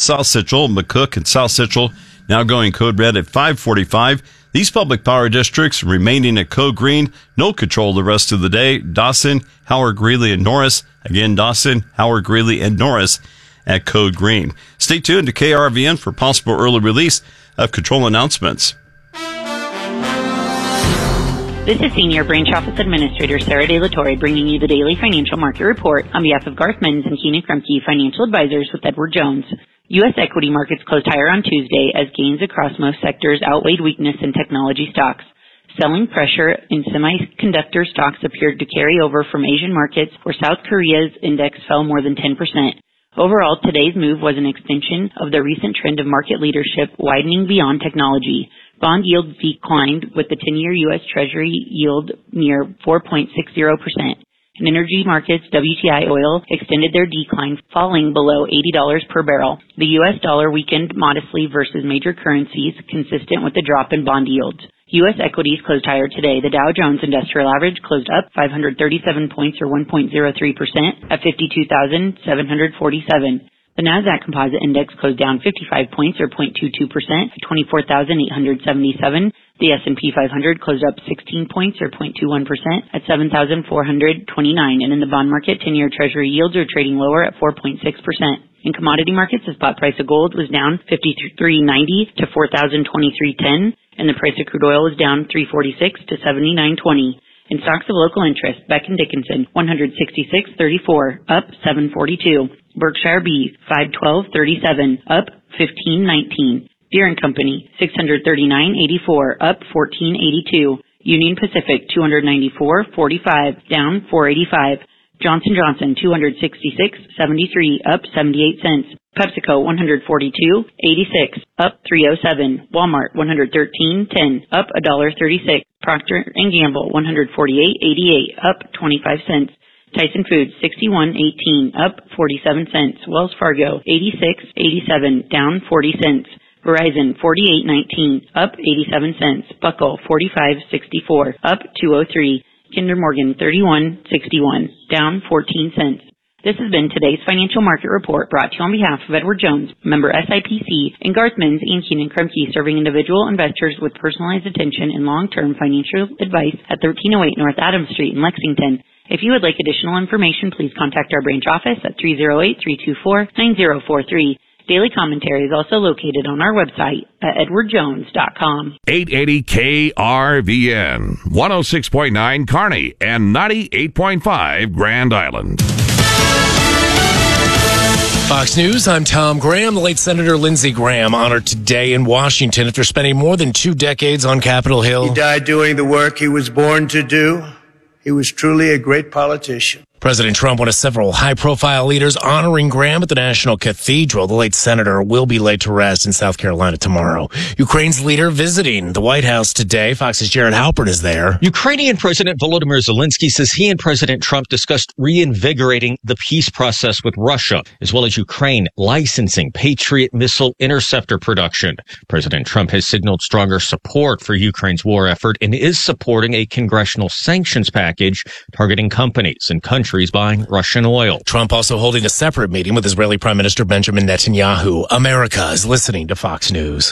South Central, McCook, and South Central now going code red at 5:45. These public power districts remaining at code green. No control the rest of the day. Dawson, Howard, Greeley, and Norris. Again, Dawson, Howard, Greeley, and Norris at code green. Stay tuned to KRVN for possible early release of control announcements. This is Senior Branch Office Administrator Sarah De La Torre bringing you the daily financial market report on behalf of Garth Menz and Keenan Krumke Financial Advisors with Edward Jones. U.S. equity markets closed higher on Tuesday as gains across most sectors outweighed weakness in technology stocks. Selling pressure in semiconductor stocks appeared to carry over from Asian markets, where South Korea's index fell more than 10%. Overall, today's move was an extension of the recent trend of market leadership widening beyond technology. Bond yields declined, with the 10-year U.S. Treasury yield near 4.60%. In energy markets, WTI oil extended their decline, falling below $80 per barrel. The U.S. dollar weakened modestly versus major currencies, consistent with the drop in bond yields. U.S. equities closed higher today. The Dow Jones Industrial Average closed up 537 points or 1.03% at 52,747. The Nasdaq Composite Index closed down 55 points or 0.22% at 24,877. The S&P 500 closed up 16 points or 0.21% at 7,429. And in the bond market, 10-year Treasury yields are trading lower at 4.6%. In commodity markets, the spot price of gold was down $53.90 to $4,023.10, and the price of crude oil was down $3.46 to $79.20. In stocks of local interest, Becton Dickinson, 166.34, up 7.42. Berkshire Beef, 512.37, up 15.19. Deere & Company, 639.84, up 14.82. Union Pacific, 294.45, down 4.85. Johnson & Johnson, 266.73, up 78 cents. PepsiCo, 142.86, up 3.07. Walmart, 113.10, up $1.36. Procter & Gamble, 148.88, up 25 cents. Tyson Foods, 61.18, up 47 cents. Wells Fargo, 86.87, down 40 cents. Verizon, 48.19, up 87 cents. Buckle, 45.64, up 2.03. Kinder Morgan, 31.61, down 14 cents. This has been today's financial market report brought to you on behalf of Edward Jones, member SIPC, and Garth Menz and Keenan Krumke, serving individual investors with personalized attention and long-term financial advice at 1308 North Adams Street in Lexington. If you would like additional information, please contact our branch office at 308-324-9043. Daily commentary is also located on our website at edwardjones.com. 880 KRVN, 106.9 Kearney, and 98.5 Grand Island. Fox News, I'm Tom Graham. The late Senator Lindsey Graham honored today in Washington after spending more than 2 decades on Capitol Hill. He died doing the work he was born to do. He was truly a great politician. President Trump, one of several high-profile leaders honoring Graham at the National Cathedral. The late senator will be laid to rest in South Carolina tomorrow. Ukraine's leader visiting the White House today. Fox's Jared Halpern is there. Ukrainian President Volodymyr Zelensky says he and President Trump discussed reinvigorating the peace process with Russia, as well as Ukraine licensing Patriot missile interceptor production. President Trump has signaled stronger support for Ukraine's war effort and is supporting a congressional sanctions package targeting companies and countries buying Russian oil. Trump also holding a separate meeting with Israeli Prime Minister Benjamin Netanyahu. America is listening to Fox News.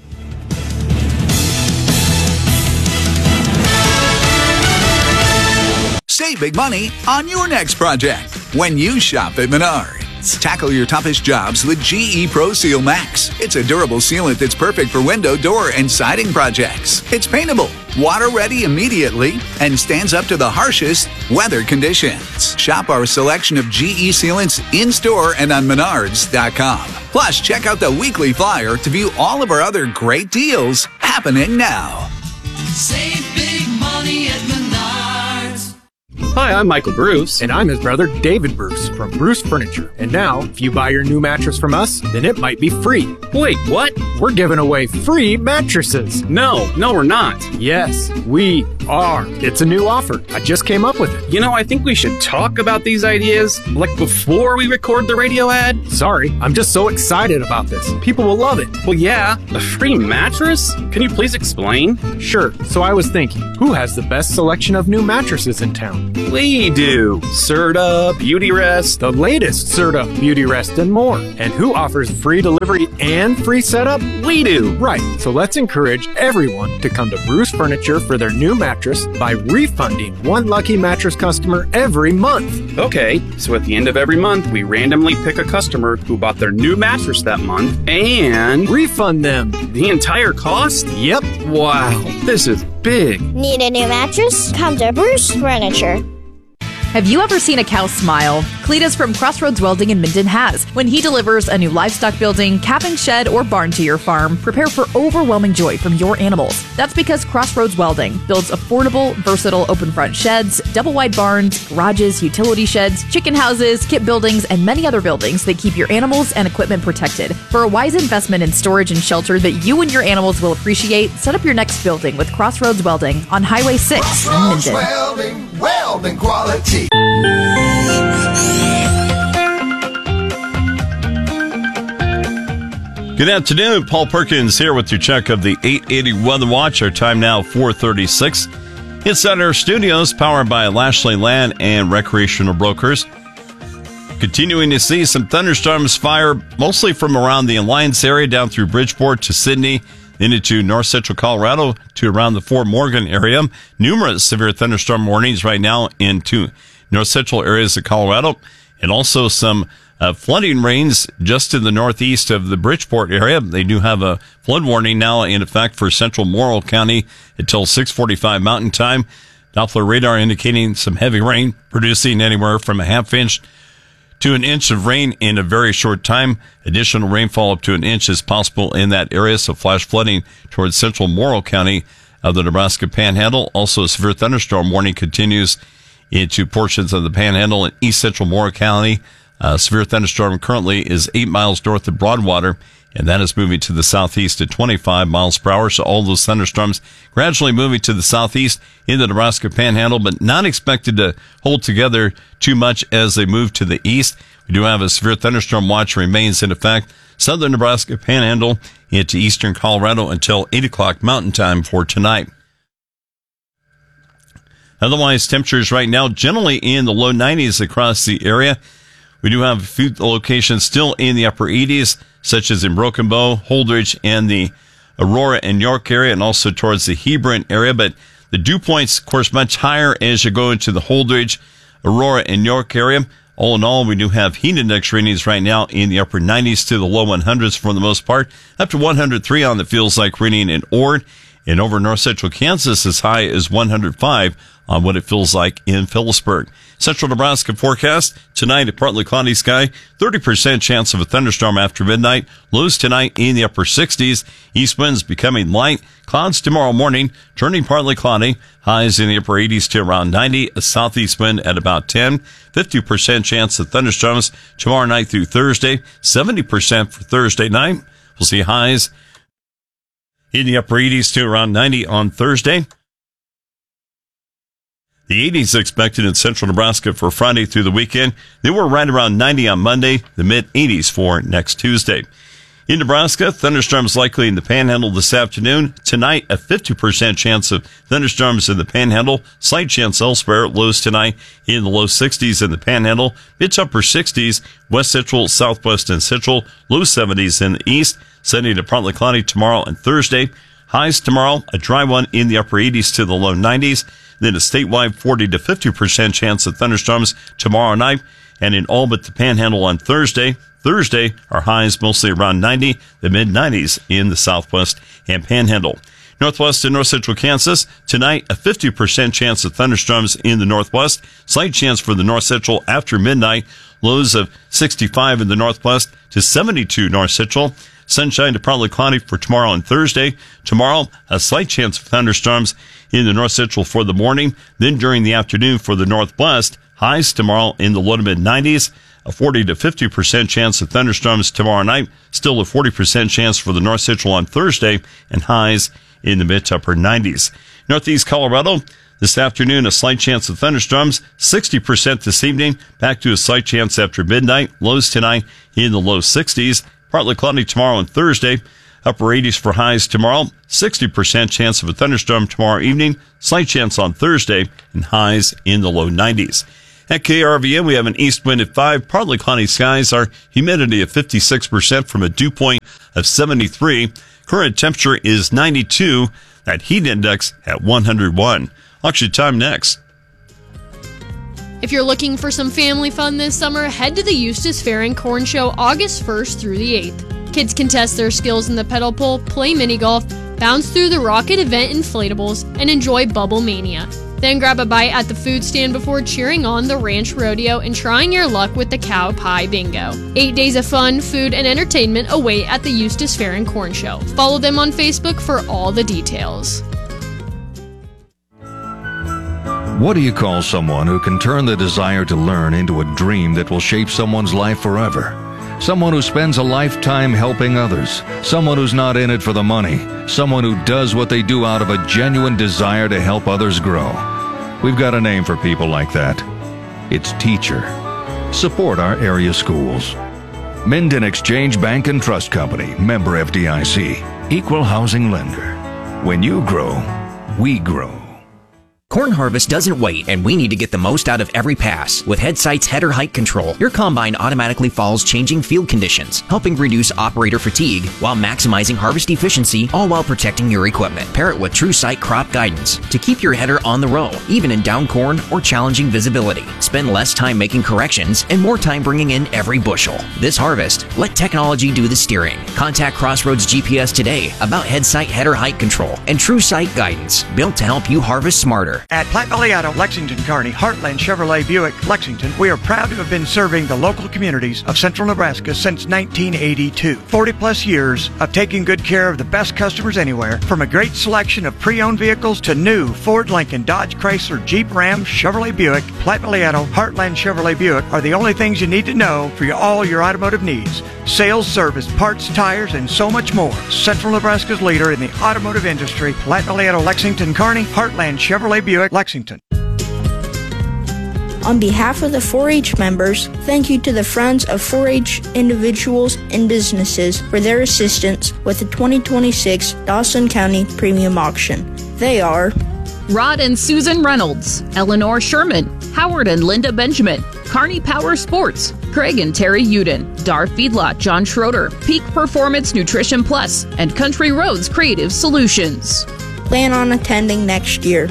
Save big money on your next project when you shop at Menards. Tackle your toughest jobs with GE Pro Seal Max. It's a durable sealant that's perfect for window, door, and siding projects. It's paintable, water-ready immediately, and stands up to the harshest weather conditions. Shop our selection of GE sealants in-store and on Menards.com. Plus, check out the weekly flyer to view all of our other great deals happening now. Save big money at Menards. Hi, I'm Michael Bruce. And I'm his brother, David Bruce, from Bruce Furniture. And now, if you buy your new mattress from us, then it might be free. Wait, what? We're giving away free mattresses. No, we're not. Yes, we are. It's a new offer. I just came up with it. You know, I think we should talk about these ideas, like before we record the radio ad. Sorry, I'm just so excited about this. People will love it. Well, yeah, a free mattress? Can you please explain? Sure. So I was thinking, who has the best selection of new mattresses in town? We do. Serta, Beauty Rest, The latest Serta, Beauty Rest, and more. And who offers free delivery and free setup? we do. Right, so let's encourage everyone to come to Bruce Furniture for their new mattress by refunding one lucky mattress customer every month. Okay, so at the end of every month, we randomly pick a customer who bought their new mattress that month and Refund them. the entire cost? Yep. Wow, this is big. Need a new mattress? Come to Bruce Furniture. Have you ever seen a cow smile? Cletus from Crossroads Welding in Minden has. When he delivers a new livestock building, calving shed, or barn to your farm, prepare for overwhelming joy from your animals. That's because Crossroads Welding builds affordable, versatile open front sheds, double wide barns, garages, utility sheds, chicken houses, kit buildings, and many other buildings that keep your animals and equipment protected. For a wise investment in storage and shelter that you and your animals will appreciate, set up your next building with Crossroads Welding on Highway 6 in Minden. Welding quality. Good afternoon. Paul Perkins here with your check of the 880 Weather Watch. Our time now 4:36. Inside our studios, powered by Lashley Land and Recreational Brokers. Continuing to see some thunderstorms fire mostly from around the Alliance area down through Bridgeport to Sydney, then into north central Colorado to around the Fort Morgan area. Numerous severe thunderstorm warnings right now into north central areas of Colorado, and also some flooding rains just in the northeast of the Bridgeport area. They do have a flood warning now in effect for central Morrill County until 6:45 Mountain Time. Doppler radar indicating some heavy rain, producing anywhere from a half inch to an inch of rain in a very short time. Additional rainfall up to an inch is possible in that area, so flash flooding towards central Morrill County of the Nebraska Panhandle. Also, a severe thunderstorm warning continues into portions of the Panhandle and east central Morrill County. Severe thunderstorm currently is 8 miles north of Broadwater, and that is moving to the southeast at 25 miles per hour. So all those thunderstorms gradually moving to the southeast in the Nebraska Panhandle, but not expected to hold together too much as they move to the east. We do have a severe thunderstorm watch remains in effect. Southern Nebraska Panhandle into eastern Colorado until 8 o'clock Mountain Time for tonight. Otherwise, temperatures right now generally in the low 90s across the area. We do have a few locations still in the upper 80s, such as in Broken Bow, Holdridge, and the Aurora and York area, and also towards the Hebron area. But the dew points, of course, much higher as you go into the Holdridge, Aurora, and York area. All in all, we do have heat index readings right now in the upper 90s to the low 100s for the most part, up to 103 on the feels like reading in Ord, and over north central Kansas as high as 105 on what it feels like in Phillipsburg. Central Nebraska forecast tonight, a partly cloudy sky, 30% chance of a thunderstorm after midnight. Lows tonight in the upper 60s. East winds becoming light. Clouds tomorrow morning, turning partly cloudy. Highs in the upper 80s to around 90. A southeast wind at about 10. 50% chance of thunderstorms tomorrow night through Thursday. 70% for Thursday night. We'll see highs in the upper 80s to around 90 on Thursday. The 80s expected in central Nebraska for Friday through the weekend. They were right around 90 on Monday, the mid-80s for next Tuesday. In Nebraska, thunderstorms likely in the Panhandle this afternoon. Tonight, a 50% chance of thunderstorms in the Panhandle. Slight chance elsewhere. Lows tonight in the low 60s in the Panhandle. Mid to upper 60s, west central, southwest, and central. Low 70s in the east. Sunday to partly cloudy tomorrow and Thursday. Highs tomorrow, a dry one in the upper 80s to the low 90s. Then a statewide 40 to 50% chance of thunderstorms tomorrow night. And in all but the Panhandle on Thursday. Thursday, our highs mostly around 90, the mid-90s in the southwest and Panhandle. Northwest and north central Kansas, tonight a 50% chance of thunderstorms in the northwest. Slight chance for the north central after midnight. Lows of 65 in the northwest to 72 north central. Sunshine to partly cloudy for tomorrow and Thursday. Tomorrow, a slight chance of thunderstorms in the north central for the morning. Then during the afternoon for the northwest, highs tomorrow in the low to mid-90s. A 40 to 50% chance of thunderstorms tomorrow night. Still a 40% chance for the north central on Thursday, and highs in the mid to upper 90s. Northeast Colorado, this afternoon, a slight chance of thunderstorms, 60% this evening, back to a slight chance after midnight. Lows tonight in the low 60s. Partly cloudy tomorrow and Thursday. Upper 80s for highs tomorrow. 60% chance of a thunderstorm tomorrow evening. Slight chance on Thursday, and highs in the low 90s. At KRVN, we have an east wind at 5, partly cloudy skies. Our humidity of 56% from a dew point of 73. Current temperature is 92. That heat index at 101. Auction time next. If you're looking for some family fun this summer, head to the Eustis Fair and Corn Show August 1st through the 8th. Kids can test their skills in the pedal pull, play mini golf, bounce through the Rocket Event inflatables, and enjoy Bubble Mania. Then grab a bite at the food stand before cheering on the Ranch Rodeo and trying your luck with the Cow Pie Bingo. 8 days of fun, food, and entertainment await at the Eustis Fair and Corn Show. Follow them on Facebook for all the details. What do you call someone who can turn the desire to learn into a dream that will shape someone's life forever? Someone who spends a lifetime helping others. Someone who's not in it for the money. Someone who does what they do out of a genuine desire to help others grow. We've got a name for people like that. It's teacher. Support our area schools. Minden Exchange Bank and Trust Company, member FDIC, equal housing lender. When you grow, we grow. Corn harvest doesn't wait, and we need to get the most out of every pass. With Headsight's header height control, your combine automatically follows changing field conditions, helping reduce operator fatigue while maximizing harvest efficiency, all while protecting your equipment. Pair it with TrueSight crop guidance to keep your header on the row, even in down corn or challenging visibility. Spend less time making corrections and more time bringing in every bushel. This harvest, let technology do the steering. Contact Crossroads GPS today about Headsight header height control and TrueSight guidance, built to help you harvest smarter. At Platte Valley Auto, Lexington, Kearney, Heartland Chevrolet Buick, Lexington, we are proud to have been serving the local communities of central Nebraska since 1982. 40 plus years of taking good care of the best customers anywhere, from a great selection of pre-owned vehicles to new Ford, Lincoln, Dodge, Chrysler, Jeep, Ram, Chevrolet Buick. Platte Valley Auto, Heartland Chevrolet Buick are the only things you need to know for all your automotive needs. Sales, service, parts, tires, and so much more. Central Nebraska's leader in the automotive industry, Platte Valley Auto, Lexington, Kearney, Heartland Chevrolet Buick, Lexington. On behalf of the 4-H members, thank you to the Friends of 4-H individuals and businesses for their assistance with the 2026 Dawson County Premium Auction. They are Rod and Susan Reynolds, Eleanor Sherman, Howard and Linda Benjamin, Kearney Power Sports, Craig and Terry Uden, Dar Feedlot John Schroeder, Peak Performance Nutrition Plus, and Country Roads Creative Solutions. Plan on attending next year.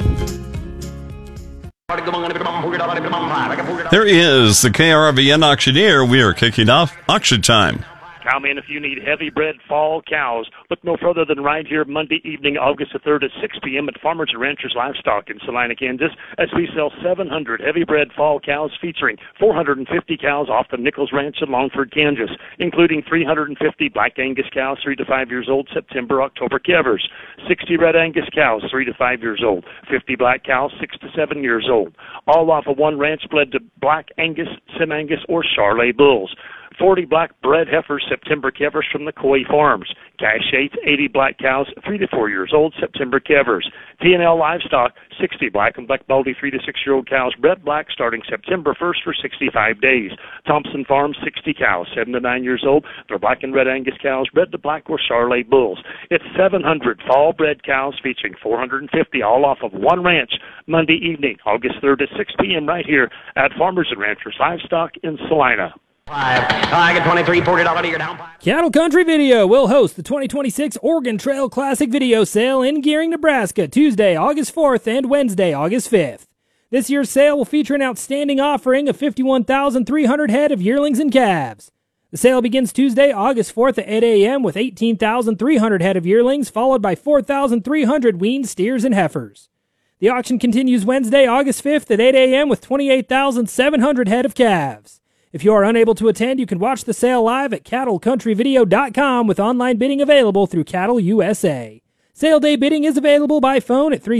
There he is, the KRVN auctioneer. We are kicking off auction time. Cowman, if you need heavy bred fall cows, look no further than right here Monday evening, August the 3rd at 6 p.m. at Farmers and Ranchers Livestock in Salina, Kansas, as we sell 700 heavy bred fall cows featuring 450 cows off the Nichols Ranch in Longford, Kansas, including 350 Black Angus cows 3 to 5 years old, September, October calvers, 60 Red Angus cows 3 to 5 years old, 50 Black cows 6 to 7 years old, all off of one ranch bred to Black Angus, Sim Angus, or Charolais bulls. 40 black bred heifers, September calvers from the Coy Farms. Cash 8, 80 black cows, 3 to 4 years old, September calvers. T&L Livestock, 60 black and black baldy 3 to 6-year-old cows, bred black starting September 1st for 65 days. Thompson Farms, 60 cows, 7 to 9 years old. They're black and red Angus cows, bred to black or Charolais bulls. It's 700 fall bred cows featuring 450 all off of one ranch Monday evening, August 3rd at 6 p.m. right here at Farmers and Ranchers Livestock in Salina. I get $23, $40 a year down. Cattle Country Video will host the 2026 Oregon Trail Classic Video Sale in Gearing, Nebraska, Tuesday, August 4th and Wednesday, August 5th. This year's sale will feature an outstanding offering of 51,300 head of yearlings and calves. The sale begins Tuesday, August 4th at 8 a.m. with 18,300 head of yearlings, followed by 4,300 weaned steers and heifers. The auction continues Wednesday, August 5th at 8 a.m. with 28,700 head of calves. If you are unable to attend, you can watch the sale live at cattlecountryvideo.com with online bidding available through Cattle USA. Sale day bidding is available by phone at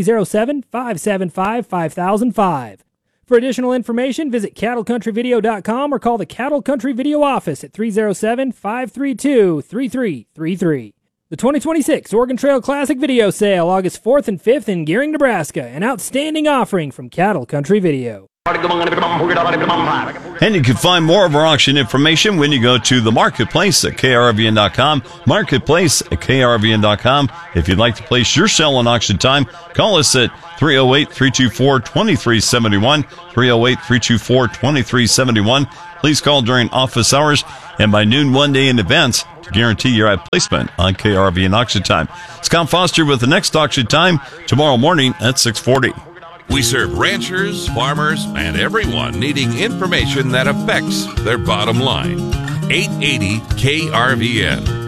307-575-5005. For additional information, visit cattlecountryvideo.com or call the Cattle Country Video office at 307-532-3333. The 2026 Oregon Trail Classic Video Sale, August 4th and 5th in Gearing, Nebraska, an outstanding offering from Cattle Country Video. And you can find more of our auction information when you go to the marketplace at krvn.com. Marketplace at krvn.com. If you'd like to place your sale on auction time, call us at 308-324-2371. 308-324-2371. Please call during office hours and by noon one day in advance to guarantee your placement on KRVN auction time. Scott Foster with the next auction time tomorrow morning at 6:40. We serve ranchers, farmers, and everyone needing information that affects their bottom line. 880 KRVN.